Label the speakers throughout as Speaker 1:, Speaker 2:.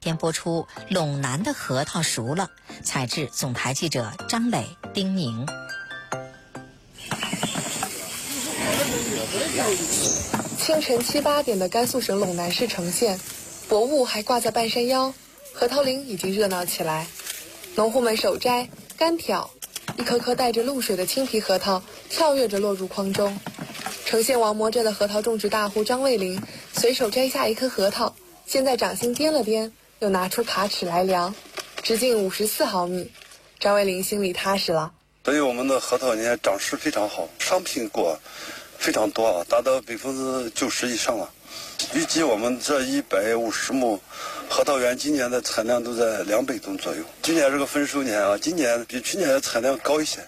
Speaker 1: 天播出《陇南的核桃熟了》，采制总台记者张磊、丁宁。
Speaker 2: 清晨7、8点的甘肃省陇南市城县，薄雾还挂在半山腰，核桃林已经热闹起来。农户们手摘、干挑，一颗颗带着露水的青皮核桃跳跃着落入筐中。城县王磨镇的核桃种植大户张卫林随手摘下一颗核桃，先在掌心掂了掂，又拿出卡尺来量，直径54毫米。张卫林心里踏实了。
Speaker 3: 所以我们的核桃呢长势非常好，商品果非常多啊，达到90%以上了。预计我们这150亩核桃园今年的产量都在200吨左右。今年是个丰收年啊，今年比去年的产量高一些。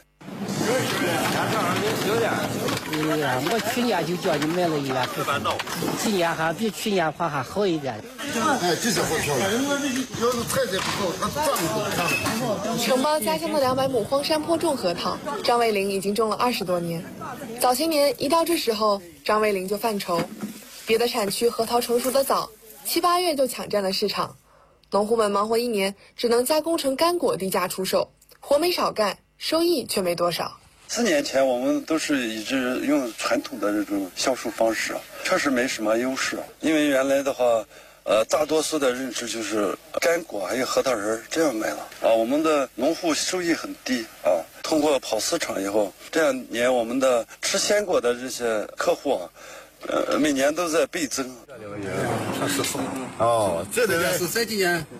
Speaker 4: 我去年就叫你买了1万多，今年还比去年还好一点。
Speaker 5: 哎，这是好漂亮！要是菜不够，它长得都看不。
Speaker 2: 承包家乡的200亩荒山坡种核桃，张卫林已经种了20多年。早些年一到这时候，张卫林就犯愁，别的产区核桃成熟的早，7、8月就抢占了市场，农户们忙活一年，只能加工成干果低价出售，活没少干，收益却没多少。
Speaker 3: 4年前我们都是一直用传统的这种销售方式，确实没什么优势。因为原来的话，大多数的认知就是干果还有核桃仁这样卖了啊，我们的农户收益很低啊。通过跑市场以后，这2年我们的吃鲜果的这些客户啊，每年都在倍增。
Speaker 5: 哦，这里是这几年